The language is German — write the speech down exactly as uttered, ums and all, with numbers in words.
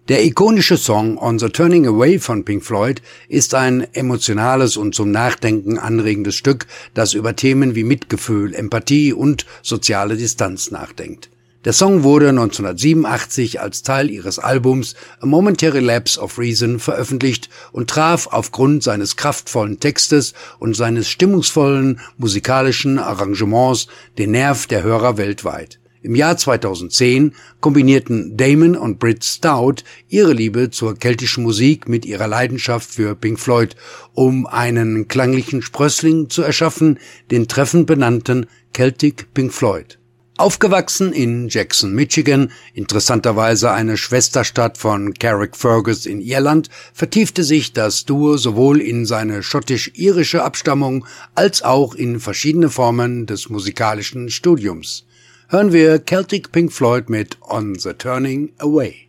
Der ikonische Song On the Turning Away von Pink Floyd ist ein emotionales und zum Nachdenken anregendes Stück, das über Themen wie Mitgefühl, Empathie und soziale Distanz nachdenkt. Der Song wurde neunzehnhundertsiebenundachtzig als Teil ihres Albums A Momentary Lapse of Reason veröffentlicht und traf aufgrund seines kraftvollen Textes und seines stimmungsvollen musikalischen Arrangements den Nerv der Hörer weltweit. Im Jahr zweitausendzehn kombinierten Damon und Britt Stout ihre Liebe zur keltischen Musik mit ihrer Leidenschaft für Pink Floyd, um einen klanglichen Sprössling zu erschaffen, den treffend benannten Celtic Pink Floyd. Aufgewachsen in Jackson, Michigan, interessanterweise eine Schwesterstadt von Carrickfergus in Irland, vertiefte sich das Duo sowohl in seine schottisch-irische Abstammung als auch in verschiedene Formen des musikalischen Studiums. Hören wir Celtic Pink Floyd mit On the Turning Away.